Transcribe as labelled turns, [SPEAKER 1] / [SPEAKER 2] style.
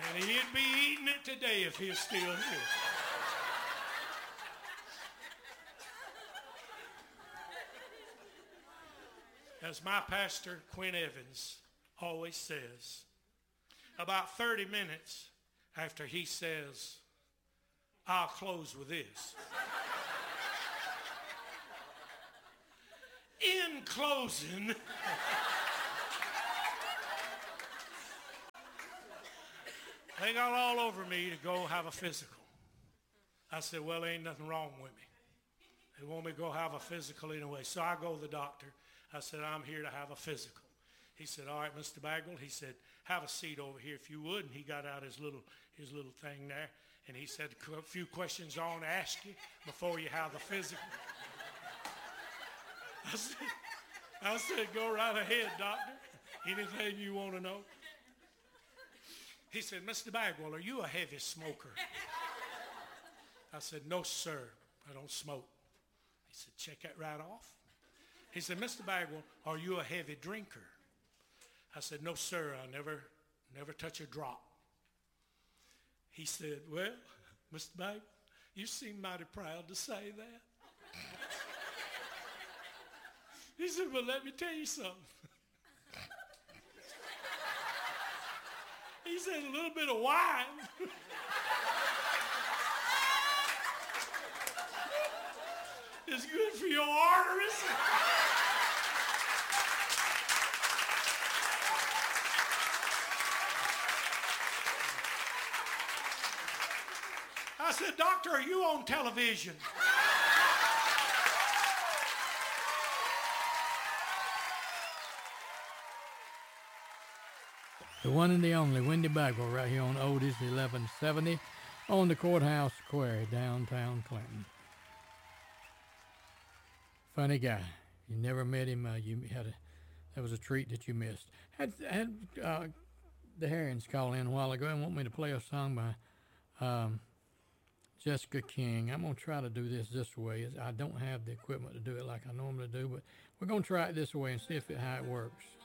[SPEAKER 1] And he'd be eating it today if he was still here. As my pastor, Quinn Evans, always says, about 30 minutes after he says, I'll close with this. In closing, they got all over me to go have a physical. I said, well, there ain't nothing wrong with me. They want me to go have a physical anyway. So I go to the doctor. I said, I'm here to have a physical. He said, all right, Mr. Bagwell. He said, have a seat over here if you would. And he got out his little thing there. And he said, a few questions I want to ask you before you have the physical. I said, go right ahead, doctor. Anything you want to know. He said, Mr. Bagwell, are you a heavy smoker? I said, no, sir, I don't smoke. He said, check that right off. He said, Mr. Bagwell, are you a heavy drinker? I said, no, sir, I never touch a drop. He said, well, Mr. Bagwell, you seem mighty proud to say that. He said, well, let me tell you something. He said, a little bit of wine. Is good for your arteries. I said, doctor, are you on television?
[SPEAKER 2] The one and the only Wendy Bagwell right here on Otis 1170 on the Courthouse Square, downtown Clinton. Funny guy. You never met him. That was a treat that you missed. Had the Herrings call in a while ago and want me to play a song by Jessica King. I'm going to try to do this way. I don't have the equipment to do it like I normally do, but we're going to try it this way and see how it works.